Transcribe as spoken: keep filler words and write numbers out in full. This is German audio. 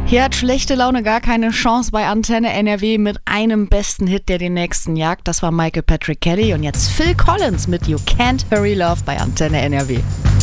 Hier hat schlechte Laune gar keine Chance bei Antenne N R W mit einem besten Hit, der den nächsten jagt. Das war Michael Patrick Kelly und jetzt Phil Collins mit You Can't Hurry Love bei Antenne N R W.